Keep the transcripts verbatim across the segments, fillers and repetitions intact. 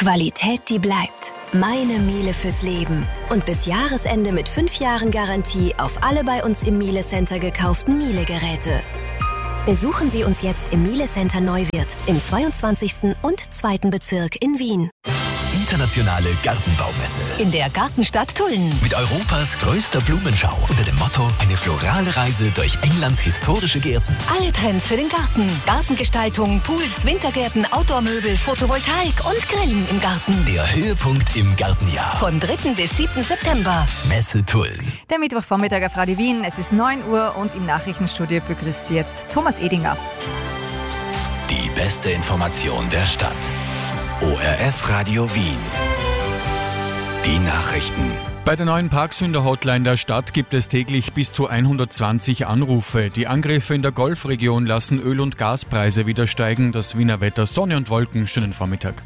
Qualität, die bleibt. Meine Miele fürs Leben. Und bis Jahresende mit fünf Jahren Garantie auf alle bei uns im Miele Center gekauften Miele-Geräte. Besuchen Sie uns jetzt im Miele Center Neuwirth im zweiundzwanzigsten und zweiten Bezirk in Wien. Internationale Gartenbaumesse. In der Gartenstadt Tulln. Mit Europas größter Blumenschau unter dem Motto eine florale Reise durch Englands historische Gärten. Alle Trends für den Garten. Gartengestaltung, Pools, Wintergärten, Outdoor-Möbel, Photovoltaik und Grillen im Garten. Der Höhepunkt im Gartenjahr. Von dritten bis siebten September. Messe Tulln. Der Mittwochvormittag auf Radio Wien. Es ist neun Uhr und im Nachrichtenstudio begrüßt Sie jetzt Thomas Edinger. Die beste Information der Stadt. O R F Radio Wien. Die Nachrichten. Bei der neuen Parksünder-Hotline der Stadt gibt es täglich bis zu hundertzwanzig Anrufe. Die Angriffe in der Golfregion lassen Öl- und Gaspreise wieder steigen. Das Wiener Wetter: Sonne und Wolken, schönen Vormittag.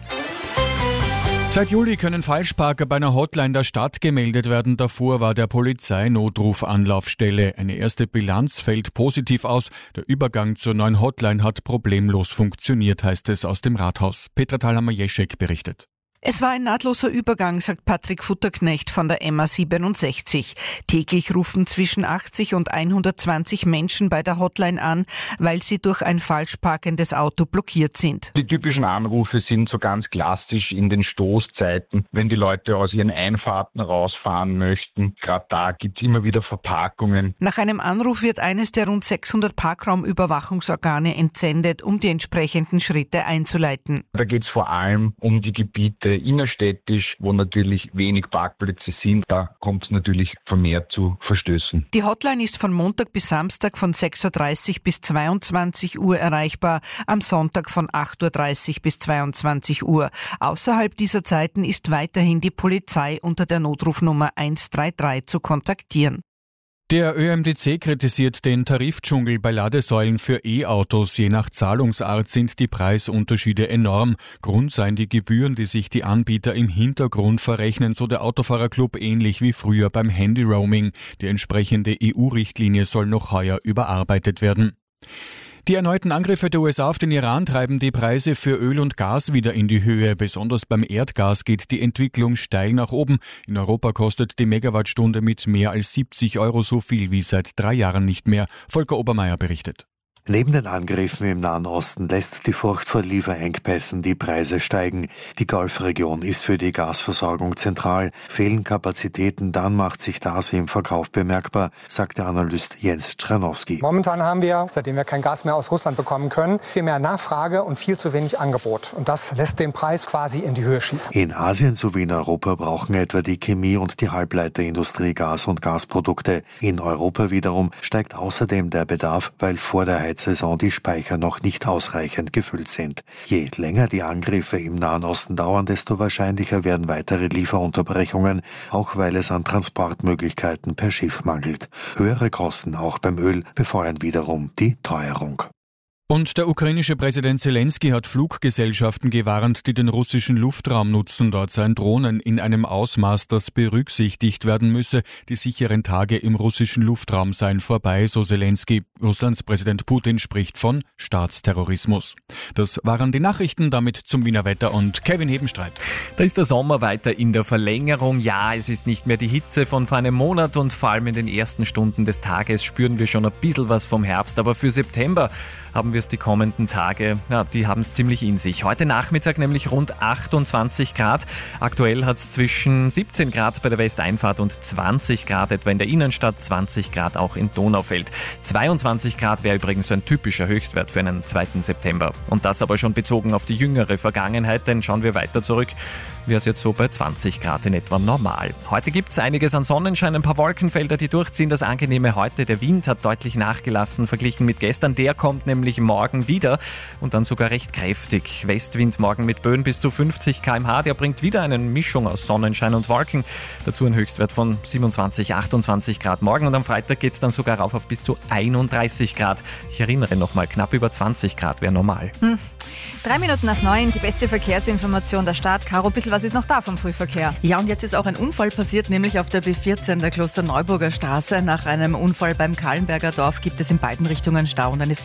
Seit Juli können Falschparker bei einer Hotline der Stadt gemeldet werden. Davor war der Polizei-Notruf Anlaufstelle. Eine erste Bilanz fällt positiv aus. Der Übergang zur neuen Hotline hat problemlos funktioniert, heißt es aus dem Rathaus. Petra Thalhammer-Jeschek berichtet. Es war ein nahtloser Übergang, sagt Patrick Futterknecht von der M A siebenundsechzig. Täglich rufen zwischen achtzig und hundertzwanzig Menschen bei der Hotline an, weil sie durch ein falsch parkendes Auto blockiert sind. Die typischen Anrufe sind so ganz klassisch in den Stoßzeiten, wenn die Leute aus ihren Einfahrten rausfahren möchten. Gerade da gibt es immer wieder Verparkungen. Nach einem Anruf wird eines der rund sechshundert Parkraumüberwachungsorgane entsendet, um die entsprechenden Schritte einzuleiten. Da geht es vor allem um die Gebiete innerstädtisch, wo natürlich wenig Parkplätze sind. Da kommt es natürlich vermehrt zu Verstößen. Die Hotline ist von Montag bis Samstag von sechs Uhr dreißig bis zweiundzwanzig Uhr erreichbar, am Sonntag von acht Uhr dreißig bis zweiundzwanzig Uhr. Außerhalb dieser Zeiten ist weiterhin die Polizei unter der Notrufnummer eins drei drei zu kontaktieren. Der Ö M D C kritisiert den Tarifdschungel bei Ladesäulen für E-Autos. Je nach Zahlungsart sind die Preisunterschiede enorm. Grund seien die Gebühren, die sich die Anbieter im Hintergrund verrechnen, so der Autofahrerclub, ähnlich wie früher beim Handy-Roaming. Die entsprechende E U-Richtlinie soll noch heuer überarbeitet werden. Die erneuten Angriffe der U S A auf den Iran treiben die Preise für Öl und Gas wieder in die Höhe. Besonders beim Erdgas geht die Entwicklung steil nach oben. In Europa kostet die Megawattstunde mit mehr als siebzig Euro so viel wie seit drei Jahren nicht mehr. Volker Obermeier berichtet. Neben den Angriffen im Nahen Osten lässt die Furcht vor Lieferengpässen die Preise steigen. Die Golfregion ist für die Gasversorgung zentral. Fehlen Kapazitäten, dann macht sich das im Verkauf bemerkbar, sagt der Analyst Jens Czernowski. Momentan haben wir, seitdem wir kein Gas mehr aus Russland bekommen können, viel mehr Nachfrage und viel zu wenig Angebot. Und das lässt den Preis quasi in die Höhe schießen. In Asien sowie in Europa brauchen etwa die Chemie- und die Halbleiterindustrie Gas und Gasprodukte. In Europa wiederum steigt außerdem der Bedarf, weil vor der Saison die Speicher noch nicht ausreichend gefüllt sind. Je länger die Angriffe im Nahen Osten dauern, desto wahrscheinlicher werden weitere Lieferunterbrechungen, auch weil es an Transportmöglichkeiten per Schiff mangelt. Höhere Kosten auch beim Öl befeuern wiederum die Teuerung. Und der ukrainische Präsident Zelensky hat Fluggesellschaften gewarnt, die den russischen Luftraum nutzen. Dort seien Drohnen in einem Ausmaß, das berücksichtigt werden müsse. Die sicheren Tage im russischen Luftraum seien vorbei, so Zelensky. Russlands Präsident Putin spricht von Staatsterrorismus. Das waren die Nachrichten, damit zum Wiener Wetter und Kevin Hebenstreit. Da ist der Sommer weiter in der Verlängerung. Ja, es ist nicht mehr die Hitze von vor einem Monat und vor allem in den ersten Stunden des Tages spüren wir schon ein bisschen was vom Herbst. Aber für September haben wir es die kommenden Tage, ja, die haben es ziemlich in sich. Heute Nachmittag nämlich rund achtundzwanzig Grad. Aktuell hat es zwischen siebzehn Grad bei der Westeinfahrt und zwanzig Grad etwa in der Innenstadt, zwanzig Grad auch in Donaufeld. zweiundzwanzig Grad wäre übrigens so ein typischer Höchstwert für einen zweiten September. Und das aber schon bezogen auf die jüngere Vergangenheit, denn schauen wir weiter zurück, wäre es jetzt so bei zwanzig Grad in etwa normal. Heute gibt es einiges an Sonnenschein, ein paar Wolkenfelder, die durchziehen. Das Angenehme heute, der Wind hat deutlich nachgelassen verglichen mit gestern. Der kommt nämlich morgen wieder und dann sogar recht kräftig. Westwind morgen mit Böen bis zu fünfzig Kilometer pro Stunde. Der bringt wieder eine Mischung aus Sonnenschein und Wolken. Dazu ein Höchstwert von siebenundzwanzig, achtundzwanzig Grad morgen und am Freitag geht es dann sogar rauf auf bis zu einunddreißig Grad. Ich erinnere nochmal, knapp über zwanzig Grad wäre normal. Hm. Drei Minuten nach neun, die beste Verkehrsinformation der Stadt. Caro, ein bisschen was ist noch da vom Frühverkehr? Ja, und jetzt ist auch ein Unfall passiert, nämlich auf der B vierzehn der Klosterneuburger Straße. Nach einem Unfall beim Kahlenberger Dorf gibt es in beiden Richtungen Stau und eine Viertelstunde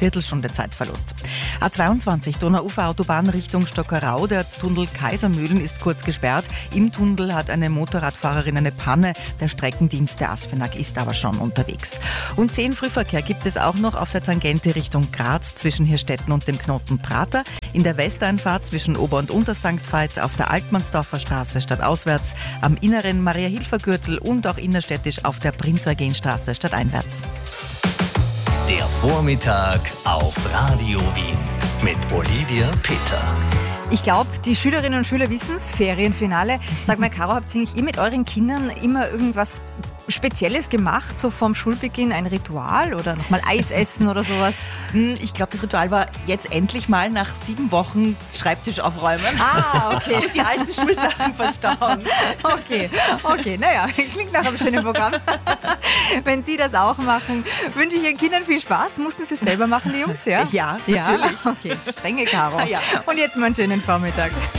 für Zeitverlust. A zweiundzwanzig Donauufer-Autobahn Richtung Stockerau. Der Tunnel Kaisermühlen ist kurz gesperrt. Im Tunnel hat eine Motorradfahrerin eine Panne. Der Streckendienst der ASFINAG ist aber schon unterwegs. Und zehn Frühverkehr gibt es auch noch auf der Tangente Richtung Graz zwischen Hirstetten und dem Knoten Prater. In der Westeinfahrt zwischen Ober- und Untersankt Veit, auf der Altmannsdorfer Straße stadtauswärts, am inneren Maria-Hilfer-Gürtel und auch innerstädtisch auf der Prinz-Eugen-Straße stadteinwärts. Der Vormittag auf Radio Wien mit Olivia Peter. Ich glaube, die Schülerinnen und Schüler wissen es, Ferienfinale. Sag mal, Caro, habt ihr eigentlich ihr mit euren Kindern immer irgendwas Spezielles gemacht, so vorm Schulbeginn, ein Ritual oder nochmal Eis essen oder sowas? Ich glaube, das Ritual war jetzt endlich mal nach sieben Wochen Schreibtisch aufräumen. Ah, okay. Und die alten Schulsachen verstauen. Okay, okay, naja, klingt nach einem schönen Programm. Wenn Sie das auch machen, wünsche ich Ihren Kindern viel Spaß. Mussten Sie es selber machen, die Jungs? Ja, ja, natürlich. Ja? Okay, strenge Caro. Ja. Und jetzt mal einen schönen Vormittag.